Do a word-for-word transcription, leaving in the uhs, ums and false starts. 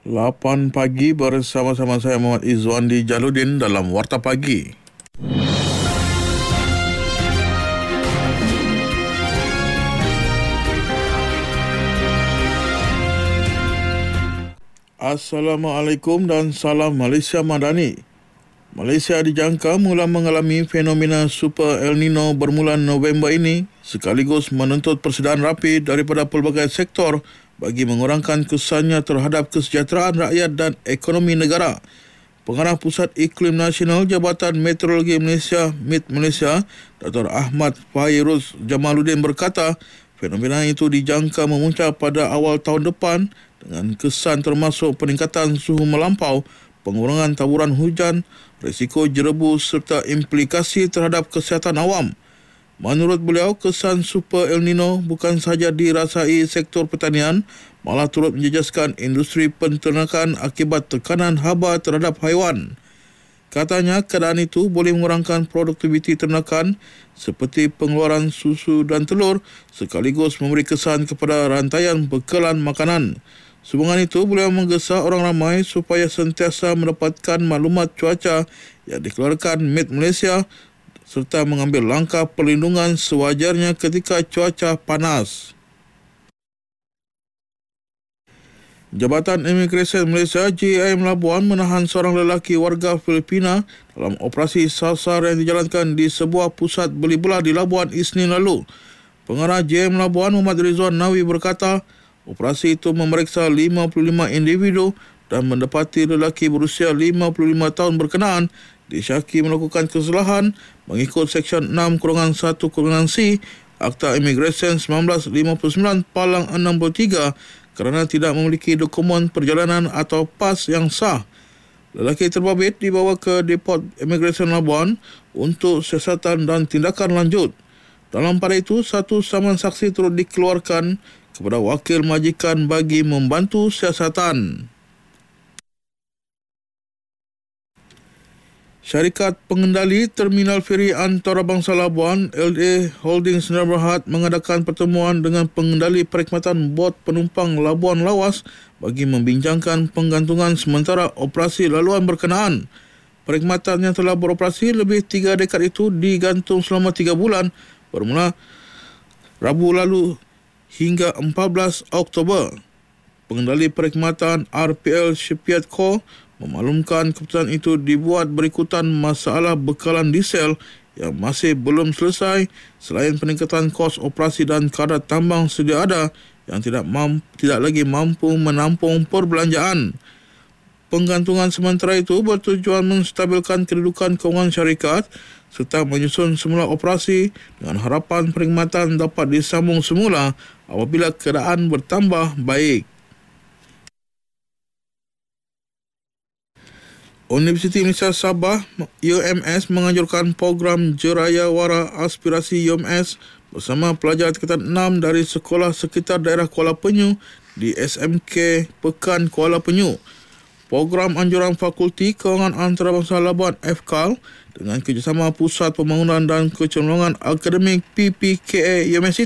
lapan pagi bersama-sama saya Muhammad Izwandi Jaludin dalam Warta Pagi. Assalamualaikum dan salam Malaysia Madani. Malaysia dijangka mula mengalami fenomena Super El Nino bermula November ini, sekaligus menuntut persediaan rapi daripada pelbagai sektor bagi mengurangkan kesannya terhadap kesejahteraan rakyat dan ekonomi negara. Pengarah Pusat Iklim Nasional Jabatan Meteorologi Malaysia, M I T Malaysia, Doktor Ahmad Fairuz Jamaluddin berkata, fenomena itu dijangka memuncak pada awal tahun depan dengan kesan termasuk peningkatan suhu melampau, pengurangan taburan hujan, risiko jerebu serta implikasi terhadap kesihatan awam. Menurut beliau, kesan Super El Nino bukan sahaja dirasai sektor pertanian, malah turut menjejaskan industri penternakan akibat tekanan haba terhadap haiwan. Katanya, keadaan itu boleh mengurangkan produktiviti ternakan seperti pengeluaran susu dan telur sekaligus memberi kesan kepada rantaian bekalan makanan. Sehubungan itu, beliau menggesa orang ramai supaya sentiasa mendapatkan maklumat cuaca yang dikeluarkan M I T Malaysia serta mengambil langkah perlindungan sewajarnya ketika cuaca panas. Jabatan Imigresen Malaysia J I M Labuan menahan seorang lelaki warga Filipina dalam operasi sasar yang dijalankan di sebuah pusat beli belah di Labuan Isnin lalu. Pengarah J I M Labuan Muhammad Rizwan Nawi berkata, operasi itu memeriksa lima puluh lima individu dan mendapati lelaki berusia lima puluh lima tahun berkenaan disyaki melakukan kesalahan mengikut Seksyen enam satu C Akta Imigresen seribu sembilan ratus lima puluh sembilan Palang enam puluh tiga kerana tidak memiliki dokumen perjalanan atau pas yang sah. Lelaki terbabit dibawa ke Depot Imigresen Labuan untuk siasatan dan tindakan lanjut. Dalam pada itu, satu saman saksi turut dikeluarkan kepada wakil majikan bagi membantu siasatan. Syarikat Pengendali Terminal Feri Antarabangsa Labuan L A Holdings Sdn Bhd mengadakan pertemuan dengan pengendali perkhidmatan bot penumpang Labuan Lawas bagi membincangkan penggantungan sementara operasi laluan berkenaan. Perkhidmatan yang telah beroperasi lebih tiga dekad itu digantung selama tiga bulan bermula Rabu lalu hingga empat belas Oktober. Pengendali perkhidmatan R P L Shipyard Co memaklumkan keputusan itu dibuat berikutan masalah bekalan diesel yang masih belum selesai selain peningkatan kos operasi dan kadar tambang sedia ada yang tidak mampu, tidak lagi mampu menampung perbelanjaan. Penggantungan sementara itu bertujuan menstabilkan kedudukan kewangan syarikat serta menyusun semula operasi dengan harapan perkhidmatan dapat disambung semula apabila keadaan bertambah baik. Universiti Malaysia Sabah U M S menganjurkan program Jeraya Wara Aspirasi U M S bersama pelajar tingkatan enam dari sekolah sekitar daerah Kuala Penyu di S M K Pekan Kuala Penyu. Program anjuran Fakulti Kewangan Antarabangsa Labuan F K A L dengan kerjasama Pusat Pembangunan dan Kecenderungan Akademik P P K A U M S